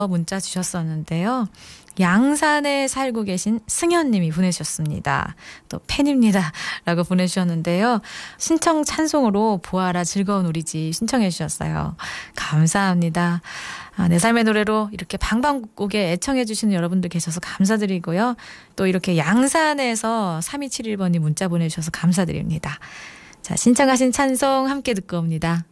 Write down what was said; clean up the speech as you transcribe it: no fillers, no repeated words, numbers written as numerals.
문자 주셨었는데요. 양산에 살고 계신 승현님이 보내주셨습니다. 또 팬입니다 라고 보내주셨는데요. 신청 찬송으로 보아라 즐거운 우리 집 신청해 주셨어요. 감사합니다. 내 삶의 노래로 이렇게 방방곡곡에 애청해 주시는 여러분들 계셔서 감사드리고요. 또 이렇게 양산에서 3271번이 문자 보내주셔서 감사드립니다. 자, 신청하신 찬송 함께 듣고 옵니다.